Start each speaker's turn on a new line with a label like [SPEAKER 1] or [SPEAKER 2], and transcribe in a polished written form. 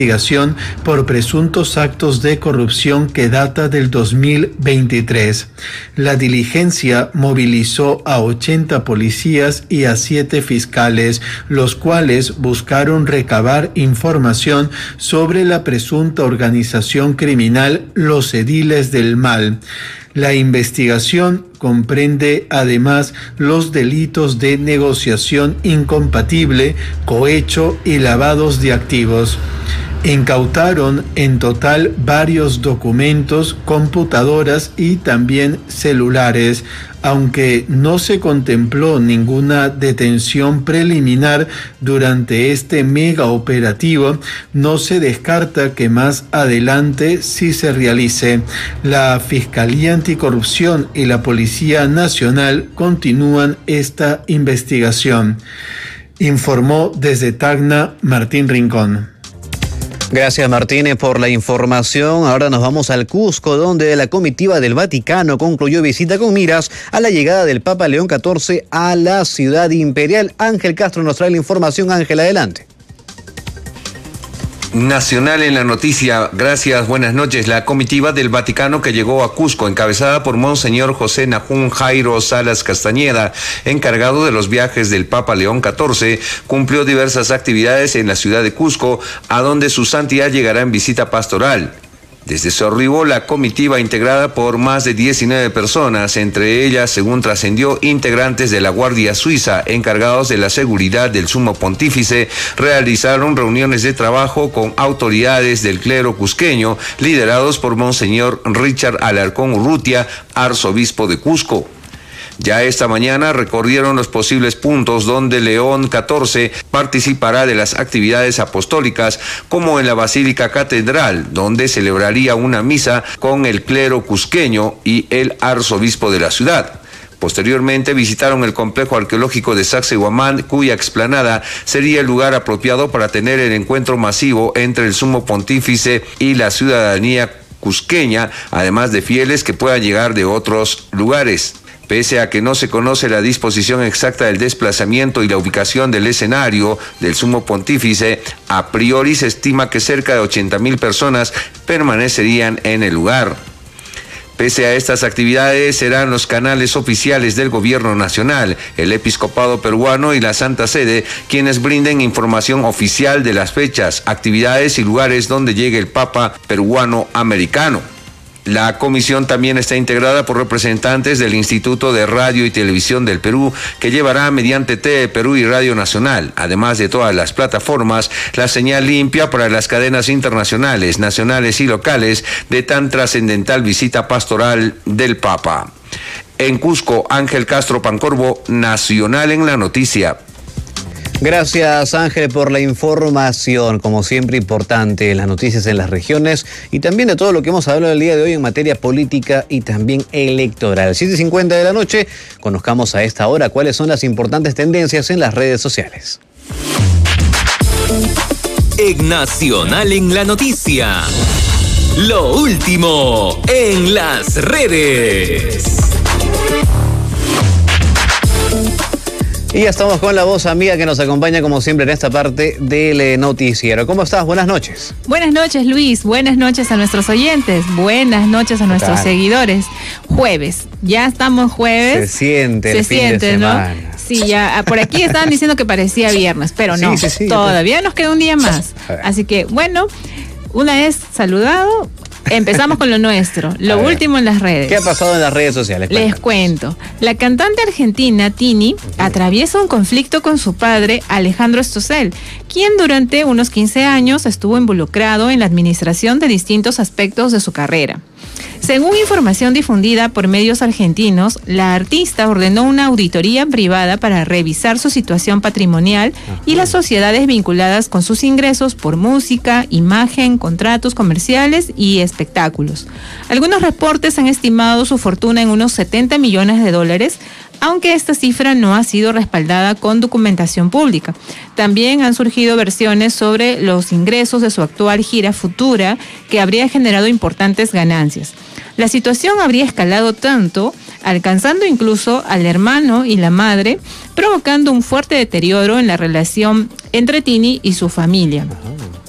[SPEAKER 1] investigación por presuntos actos de corrupción que data del 2023. La diligencia movilizó a 80 policías y a 7 fiscales, los cuales buscaron recabar información sobre la presunta organización criminal Los Ediles del Mal. La investigación comprende además los delitos de negociación incompatible, cohecho y lavados de activos. Incautaron en total varios documentos, computadoras y también celulares. Aunque no se contempló ninguna detención preliminar durante este mega operativo, no se descarta que más adelante sí se realice. La Fiscalía Anticorrupción y la Policía Nacional continúan esta investigación. Informó desde Tacna Martín Rincón.
[SPEAKER 2] Gracias, Martínez, por la información. Ahora nos vamos al Cusco, donde la comitiva del Vaticano concluyó visita con miras a la llegada del Papa León XIV a la ciudad imperial. Ángel Castro nos trae la información. Ángel, adelante.
[SPEAKER 3] Nacional en la noticia. Gracias, buenas noches. La comitiva del Vaticano que llegó a Cusco, encabezada por Monseñor José Nahum Jairo Salas Castañeda, encargado de los viajes del Papa León XIV, cumplió diversas actividades en la ciudad de Cusco, a donde su santidad llegará en visita pastoral. Desde su arribo, la comitiva, integrada por más de 19 personas, entre ellas, según trascendió, integrantes de la Guardia Suiza encargados de la seguridad del Sumo Pontífice, realizaron reuniones de trabajo con autoridades del clero cusqueño, liderados por Monseñor Richard Alarcón Urrutia, arzobispo de Cusco. Ya esta mañana recorrieron los posibles puntos donde León XIV participará de las actividades apostólicas, como en la Basílica Catedral, donde celebraría una misa con el clero cusqueño y el arzobispo de la ciudad. Posteriormente visitaron el complejo arqueológico de Sacsayhuamán, cuya explanada sería el lugar apropiado para tener el encuentro masivo entre el Sumo Pontífice y la ciudadanía cusqueña, además de fieles que puedan llegar de otros lugares. Pese a que no se conoce la disposición exacta del desplazamiento y la ubicación del escenario del Sumo Pontífice, a priori se estima que cerca de 80,000 personas permanecerían en el lugar. Pese a estas actividades, serán los canales oficiales del Gobierno Nacional, el Episcopado Peruano y la Santa Sede quienes brinden información oficial de las fechas, actividades y lugares donde llegue el Papa peruano americano. La comisión también está integrada por representantes del Instituto de Radio y Televisión del Perú, que llevará mediante TV Perú y Radio Nacional, además de todas las plataformas, la señal limpia para las cadenas internacionales, nacionales y locales de tan trascendental visita pastoral del Papa. En Cusco, Ángel Castro Pancorbo, Nacional en la noticia.
[SPEAKER 2] Gracias, Ángel, por la información. Como siempre, importante, las noticias en las regiones y también de todo lo que hemos hablado el día de hoy en materia política y también electoral. 7:50 de la noche, conozcamos a esta hora cuáles son las importantes tendencias en las redes sociales.
[SPEAKER 4] En Nacional en la noticia, lo último en las redes.
[SPEAKER 2] Y ya estamos con la voz amiga que nos acompaña como siempre en esta parte del noticiero. ¿Cómo estás? Buenas noches.
[SPEAKER 5] Buenas noches, Luis. Buenas noches a nuestros oyentes. Buenas noches a nuestros seguidores. Jueves. Ya estamos jueves.
[SPEAKER 2] Se siente el fin de semana.
[SPEAKER 5] ¿No? Sí, ya por aquí estaban diciendo que parecía viernes, pero no. Sí, todavía nos queda un día más. Así que, bueno, una vez saludado, empezamos con lo nuestro, lo último en las redes.
[SPEAKER 2] ¿Qué ha pasado en las redes sociales?
[SPEAKER 5] Les cuento. La cantante argentina Tini atraviesa un conflicto con su padre, Alejandro Stossel, quien durante unos 15 años estuvo involucrado en la administración de distintos aspectos de su carrera. Según información difundida por medios argentinos, la artista ordenó una auditoría privada para revisar su situación patrimonial y las sociedades vinculadas con sus ingresos por música, imagen, contratos comerciales y espectáculos. Algunos reportes han estimado su fortuna en unos $70 millones, aunque esta cifra no ha sido respaldada con documentación pública. También han surgido versiones sobre los ingresos de su actual gira futura, que habría generado importantes ganancias. La situación habría escalado tanto, alcanzando incluso al hermano y la madre, provocando un fuerte deterioro en la relación entre Tini y su familia.